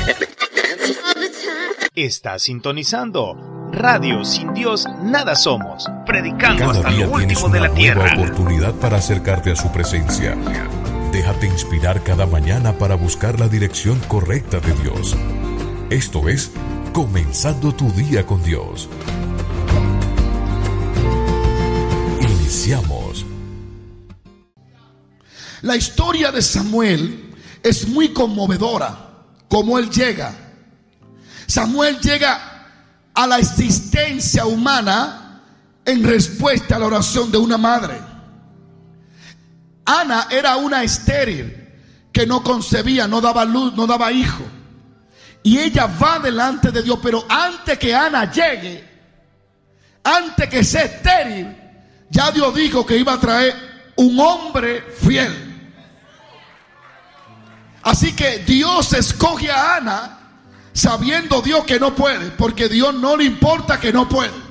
Está sintonizando Radio Sin Dios Nada Somos, predicando Cada hasta día lo tienes último de una la nueva tierra. oportunidad para acercarte a su presencia. Déjate inspirar cada mañana para buscar la dirección correcta de Dios. Esto es Comenzando tu Día con Dios. Iniciamos. La historia de Samuel es muy conmovedora, como él llega. Samuel llega a la existencia humana en respuesta a la oración de una madre. Ana era una estéril que no concebía, no daba luz, no daba hijo. Y ella va delante de Dios, pero antes que Ana llegue, antes que sea estéril, ya Dios dijo que iba a traer un hombre fiel. Así que Dios escoge a Ana sabiendo Dios que no puede, porque Dios no le importa que no puede.